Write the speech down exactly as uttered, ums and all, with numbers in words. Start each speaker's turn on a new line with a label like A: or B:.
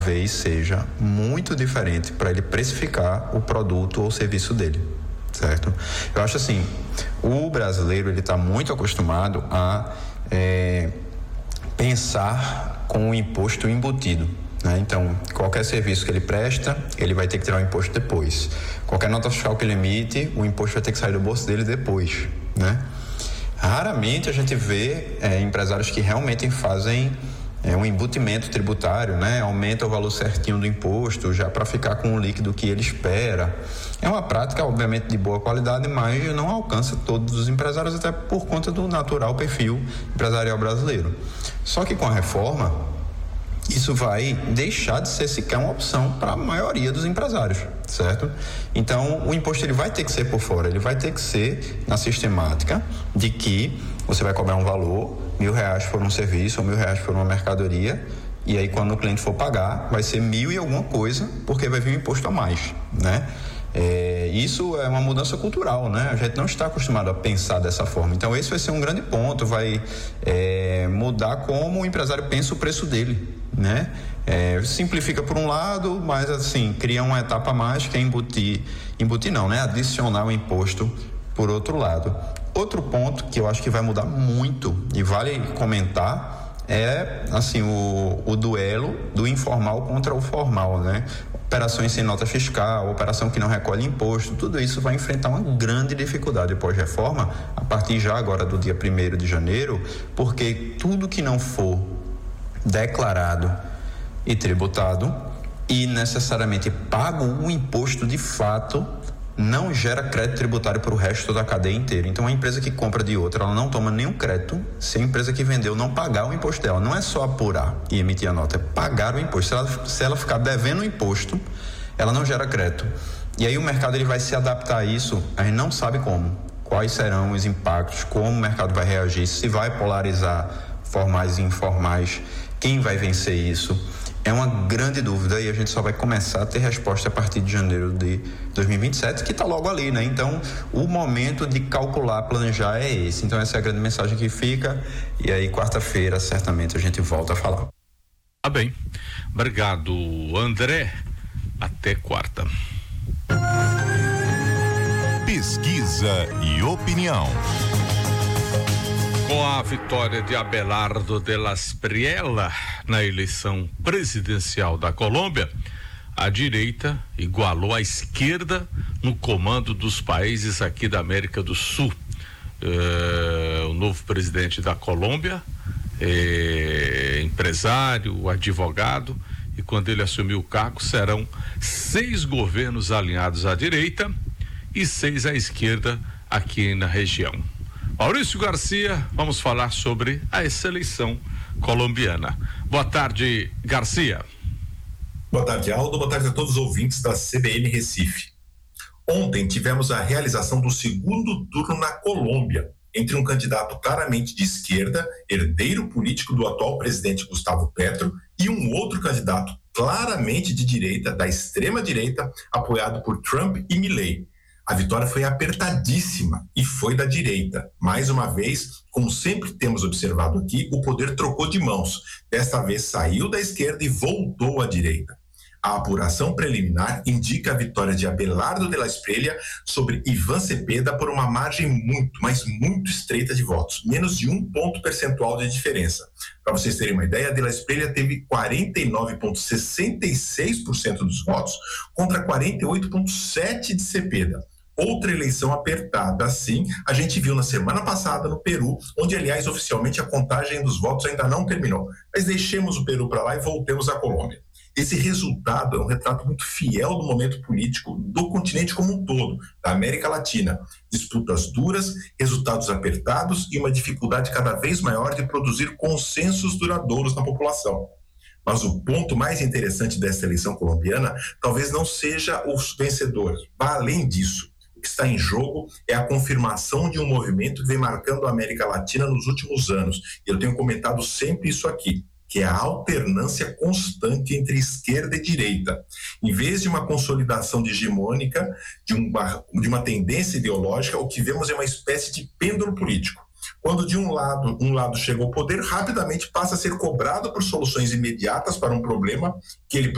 A: talvez seja muito diferente para ele precificar o produto ou serviço dele, certo? Eu acho assim, o brasileiro ele está muito acostumado a é, pensar com o imposto embutido, né? Então, qualquer serviço que ele presta, ele vai ter que tirar o imposto depois. Qualquer nota fiscal que ele emite, o imposto vai ter que sair do bolso dele depois, né? Raramente a gente vê é, empresários que realmente fazem é, um embutimento tributário, né? Aumenta o valor certinho do imposto já para ficar com o líquido que ele espera. É uma prática, obviamente, de boa qualidade, mas não alcança todos os empresários, até por conta do natural perfil empresarial brasileiro. Só que com a reforma, isso vai deixar de ser sequer uma opção para a maioria dos empresários, certo? Então, o imposto ele vai ter que ser por fora, ele vai ter que ser na sistemática de que você vai cobrar um valor, mil reais por um serviço ou mil reais por uma mercadoria, e aí quando o cliente for pagar, vai ser mil e alguma coisa, porque vai vir um imposto a mais, né? É, isso é uma mudança cultural, né? A gente não está acostumado a pensar dessa forma. Então esse vai ser um grande ponto, vai é, mudar como o empresário pensa o preço dele, né? É, simplifica por um lado, mas assim, cria uma etapa a mais que é embutir, embutir não, né? Adicionar o imposto por outro lado. Outro ponto que eu acho que vai mudar muito e vale comentar é assim, o, o duelo do informal contra o formal, né? Operações sem nota fiscal, operação que não recolhe imposto, tudo isso vai enfrentar uma grande dificuldade pós-reforma, a partir já agora do dia primeiro de janeiro, porque tudo que não for declarado e tributado e necessariamente pago o imposto de fato, não gera crédito tributário para o resto da cadeia inteira. Então, a empresa que compra de outra, ela não toma nenhum crédito se a empresa que vendeu não pagar o imposto dela. Não é só apurar e emitir a nota, é pagar o imposto. Se ela, se ela ficar devendo o imposto, ela não gera crédito. E aí o mercado ele vai se adaptar a isso, a gente não sabe como, quais serão os impactos, como o mercado vai reagir, se vai polarizar formais e informais, quem vai vencer isso. É uma grande dúvida e a gente só vai começar a ter resposta a partir de janeiro de dois mil e vinte e sete, que está logo ali, né? Então, o momento de calcular, planejar é esse. Então, essa é a grande mensagem que fica. E aí, quarta-feira, certamente, a gente volta a falar.
B: Tá bem. Obrigado, André. Até quarta.
C: Pesquisa e opinião.
B: Com a vitória de Abelardo de las Priela na eleição presidencial da Colômbia, a direita igualou a esquerda no comando dos países aqui da América do Sul. É, o novo presidente da Colômbia é empresário, advogado, e quando ele assumiu o cargo serão seis governos alinhados à direita e seis à esquerda aqui na região. Maurício Garcia, vamos falar sobre a eleição colombiana. Boa tarde, Garcia.
D: Boa tarde, Aldo. Boa tarde a todos os ouvintes da C B N Recife. Ontem tivemos a realização do segundo turno na Colômbia, entre um candidato claramente de esquerda, herdeiro político do atual presidente Gustavo Petro, e um outro candidato claramente de direita, da extrema-direita, apoiado por Trump e Milei. A vitória foi apertadíssima e foi da direita. Mais uma vez, como sempre temos observado aqui, o poder trocou de mãos. Desta vez saiu da esquerda e voltou à direita. A apuração preliminar indica a vitória de Abelardo de la Espriella sobre Iván Cepeda por uma margem muito, mas muito estreita de votos, menos de um ponto percentual de diferença. Para vocês terem uma ideia, de la Espriella teve quarenta e nove vírgula sessenta e seis por cento dos votos contra quarenta e oito vírgula sete por cento de Cepeda. Outra eleição apertada, assim, a gente viu na semana passada no Peru, onde, aliás, oficialmente a contagem dos votos ainda não terminou. Mas deixemos o Peru para lá e voltemos à Colômbia. Esse resultado é um retrato muito fiel do momento político do continente como um todo, da América Latina. Disputas duras, resultados apertados e uma dificuldade cada vez maior de produzir consensos duradouros na população. Mas o ponto mais interessante desta eleição colombiana talvez não seja os vencedores, vá além disso. O que está em jogo é a confirmação de um movimento que vem marcando a América Latina nos últimos anos. E eu tenho comentado sempre isso aqui, que é a alternância constante entre esquerda e direita. Em vez de uma consolidação de hegemônica, de uma, de uma tendência ideológica, o que vemos é uma espécie de pêndulo político. Quando de um lado, um lado chega ao poder, rapidamente passa a ser cobrado por soluções imediatas para um problema que ele